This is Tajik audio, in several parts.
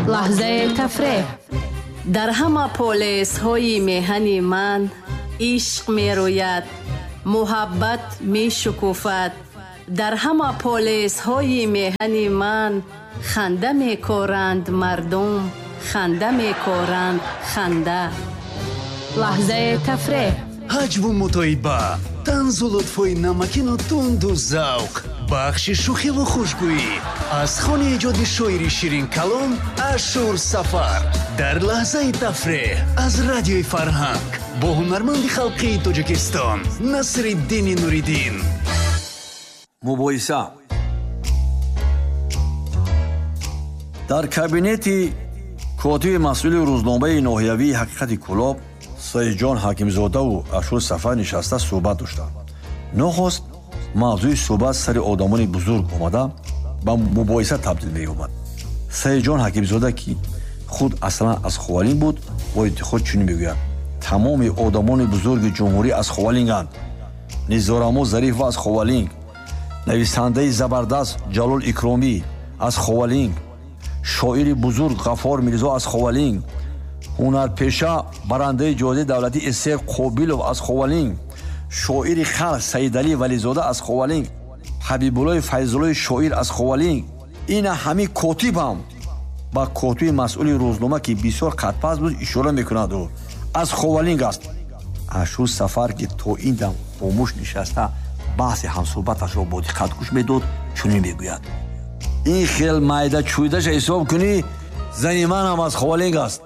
لحظه تفریح. در همه پولیس های میهن من عشق می روید، محبت می شکوفد. در همه پولیس های میهن من خنده می کارند مردم، خنده می کارند خنده. لحظه تفریح. ҳаҷву мутоиба, танзу лутфои намакину тунду завқ, бахши шӯхиву хушгӯӣ аз хони эҷоди шоири Ширин калом Ашур Сафар дар лаҳзаи тафреҳ аз радиои Фарҳанг бо ҳунарманди халқии Тоҷикистон Насриддини Нуриддин. мубоҳиса. дар кабинети котиби масъули рӯзномаи ноҳиявии ҳақиқати Кӯлоб Саидҷон Ҳакимзодаву Ашур Сафар нишаста суҳбат доштанд. нохост мавзӯи суҳбат сари одамони бузург омада ба мубоҳиса табдил меёбад. Саидҷон Ҳакимзода ки худ аслан аз Ховалинг буд, бо иттиход чунин мегӯяд: тамоми одамони бузурги ҷумҳурӣ аз Ховалинганд. Низорамо Зариф ва аз Ховалинг, нависандаи забардаст Ҷалол Икромӣ аз Ховалинг, шоири бузург Ғаффор Мирзо аз Ховалинг, ҳунарпеша барандаи ҷоизаи давлатӣ Эсер Қобилов аз Ховалинг, шоири халқ Саидалӣ Вализода аз Ховалинг, Ҳабибуллои Файзуллои шоир аз Ховалинг. ина ҳами котибам ба котиби масъули рӯзнома ки бисёр қадпаст буд ишора мекунаду аз Ховалинг аст. Ашур Сафар ки то ин дам хомӯш нишаста баҳси ҳамсӯҳбаташро бо диққат гӯш медод, чунин мегӯяд: ин хел майда чӯйдаша ҳисоб кунӣ, зани манам аз Ховалинг аст.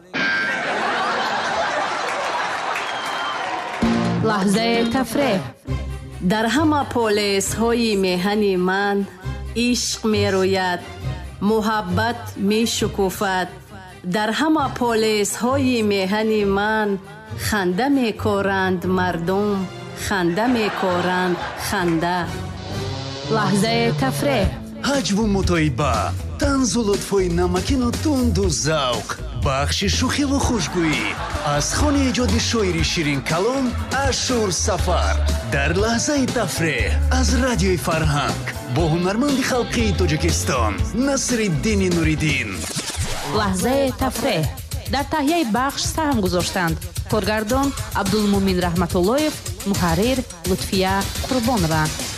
لحظه تفریح. در همه پولیس های میهن من عشق می روید، محبت می شکوفد. در همه پولیس های میهن من خنده می کارند مردم، خنده می کارند خنده. لحظه تفریح. ҳаҷву мутоиба, танзу лутфои намакину тунду завқ, бахши шӯхиву хушгӯӣ аз хони эҷоди шоири Ширин калом Ашур Сафар дар лаҳзаи тафреҳ аз радиои Фарҳанг бо ҳунарманди халқии Тоҷикистон Насриддини Нуриддин. لحظه تفریح. در تهیه بخش سهم گذاشتند کارگردان عبدالمومن رحمتاللهیف، محرر لطفیه قربانова.